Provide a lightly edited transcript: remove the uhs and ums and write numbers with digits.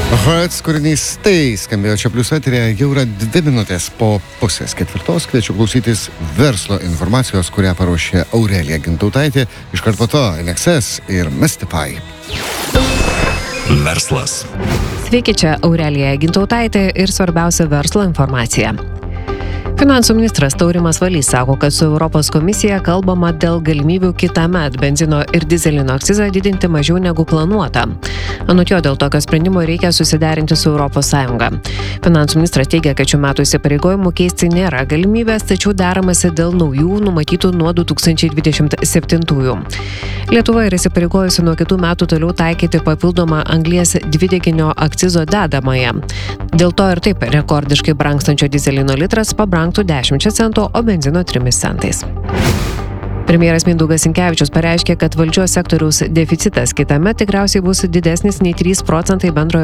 Hertz kūrinys tai skambėjo čia plius eteryje, jau yra 2 minutės po 3:30. Kviečiu klausytis verslo informacijos, kurią paruošė Aurelija Gintautaitė. Iškart po to NXS ir Mystify. Verslas. Sveiki, čia Aurelija Gintautaitė ir svarbiausia verslo informacija. Finansų ministras Taurimas Valys sako, kad su Europos komisija kalbama dėl galimybių kitąmet benzino ir dizelino akcizą didinti mažiau negu planuota. Anot jo, dėl tokio sprendimo reikia susiderinti su Europos Sąjunga. Finansų ministras teigia, kad šių metų įsipareigojimų keisti nėra galimybės, tačiau deramasi dėl naujų numatytų nuo 2027-ųjų. Lietuva yra įsipareigojusi nuo kitų metų toliau taikyti papildomą anglies dvideginio akcizo dedamąją. Dėl to ir taip rekordiškai brangstančio dizelino litras pabrangtų 10 centų, o benzino 3 centais. Premjeras Mindaugas Sinkevičius pareiškė, kad valdžios sektoriaus deficitas kitąmet tikriausiai bus didesnis nei 3% bendrojo